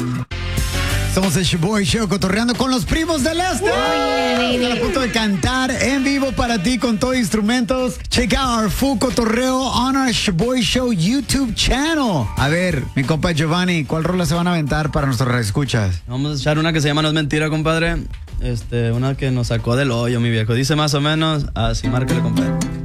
Somos el Shoboy Show, cotorreando con los primos del este. Están a punto de cantar en vivo para ti con todo instrumentos. Check out our full cotorreo on our Shoboy Show YouTube channel. A ver, mi compa Giovanni, ¿cuál rola se van a aventar para nuestros escuchas? Vamos a echar una que se llama No es mentira, compadre. Una que nos sacó del hoyo, mi viejo. Dice más o menos así, márcale, compadre.